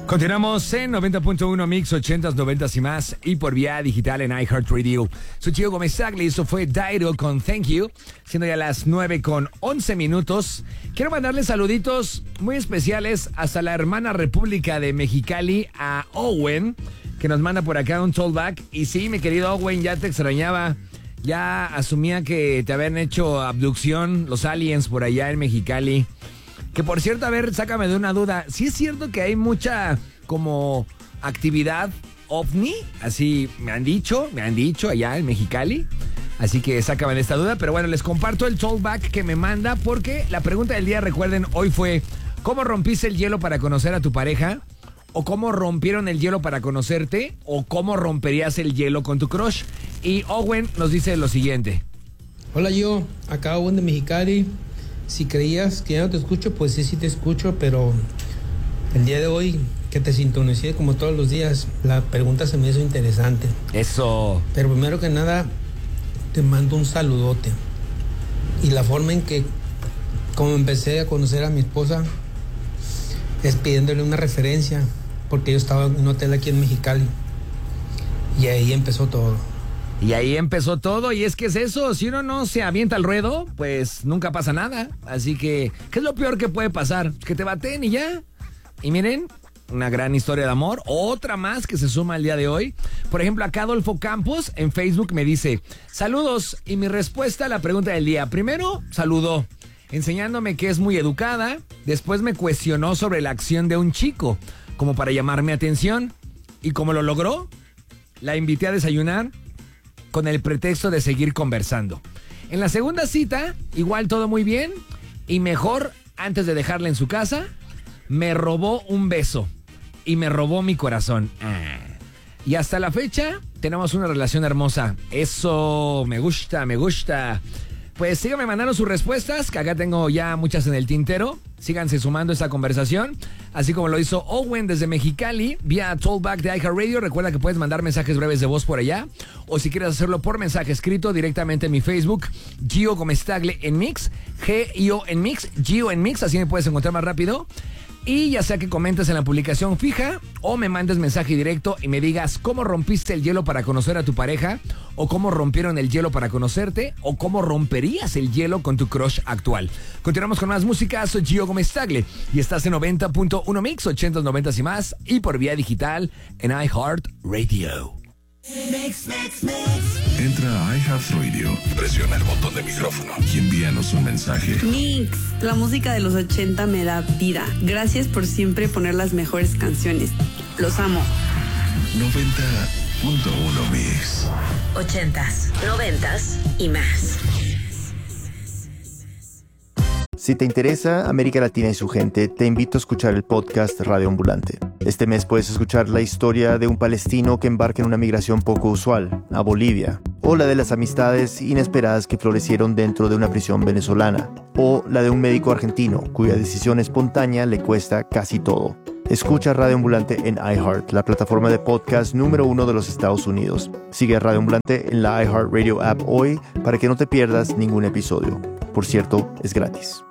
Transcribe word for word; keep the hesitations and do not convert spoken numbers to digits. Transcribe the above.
Continuamos en noventa punto uno Mix, ochentas, noventas y más, y por vía digital en iHeartRadio. Soy Gio Gómez Sagli, eso fue Dido con Thank You, siendo ya las nueve con once minutos. Quiero mandarle saluditos muy especiales hasta la hermana República de Mexicali, a Owen, que nos manda por acá un tollback. Y sí, mi querido Owen, ya te extrañaba. Ya asumía que te habían hecho abducción los aliens por allá en Mexicali. Que por cierto, a ver, sácame de una duda. ¿Sí es cierto que hay mucha como actividad ovni? Así me han dicho, me han dicho allá en Mexicali. Así que sácame de esta duda. Pero bueno, les comparto el tollback que me manda, porque la pregunta del día, recuerden, hoy fue: ¿cómo rompiste el hielo para conocer a tu pareja? ¿O cómo rompieron el hielo para conocerte? ¿O cómo romperías el hielo con tu crush? Y Owen nos dice lo siguiente. Hola, yo, acá Owen de Mexicali. Si creías que ya no te escucho, pues sí, sí te escucho, pero el día de hoy que te sintonicé como todos los días, la pregunta se me hizo interesante. Eso. Pero primero que nada, te mando un saludote. Y la forma en que, como empecé a conocer a mi esposa, es pidiéndole una referencia, porque yo estaba en un hotel aquí en Mexicali. Y ahí empezó todo. Y ahí empezó todo, y es que es eso, si uno no se avienta al ruedo, pues nunca pasa nada. Así que, ¿qué es lo peor que puede pasar? Que te baten y ya. Y miren, una gran historia de amor, otra más que se suma al día de hoy. Por ejemplo, acá Adolfo Campos en Facebook me dice: saludos, y mi respuesta a la pregunta del día. Primero, saludó, enseñándome que es muy educada. Después me cuestionó sobre la acción de un chico, como para llamar mi atención. ¿Y cómo lo logró? La invité a desayunar con el pretexto de seguir conversando. En la segunda cita, igual todo muy bien, y mejor, antes de dejarla en su casa, me robó un beso y me robó mi corazón. Ah. Y hasta la fecha tenemos una relación hermosa. Eso, me gusta, me gusta. Pues síganme mandando sus respuestas, que acá tengo ya muchas en el tintero. Síganse sumando a esta conversación, así como lo hizo Owen desde Mexicali, vía Tollback de iHeartRadio. Recuerda que puedes mandar mensajes breves de voz por allá, o si quieres hacerlo por mensaje escrito directamente en mi Facebook, Gio Gómez Tagle en Mix, G I O en Mix, Gio en Mix, así me puedes encontrar más rápido. Y ya sea que comentes en la publicación fija o me mandes mensaje directo y me digas cómo rompiste el hielo para conocer a tu pareja, o cómo rompieron el hielo para conocerte, o cómo romperías el hielo con tu crush actual. Continuamos con más música. Soy Gio Gómez Tagle y estás en noventa punto uno Mix, ochentas, noventas y más, y por vía digital en iHeartRadio. Mix, mix, mix. Entra a iHeartRadio, presiona el botón de micrófono y envíanos un mensaje. Mix, la música de los ochenta me da vida. Gracias por siempre poner las mejores canciones. Los amo. noventa punto uno Mix. Ochentas, noventas y más. Si te interesa América Latina y su gente, te invito a escuchar el podcast Radio Ambulante. Este mes puedes escuchar la historia de un palestino que embarca en una migración poco usual, a Bolivia, o la de las amistades inesperadas que florecieron dentro de una prisión venezolana, o la de un médico argentino cuya decisión espontánea le cuesta casi todo. Escucha Radio Ambulante en iHeart, la plataforma de podcast número uno de los Estados Unidos. Sigue a Radio Ambulante en la iHeartRadio app hoy para que no te pierdas ningún episodio. Por cierto, es gratis.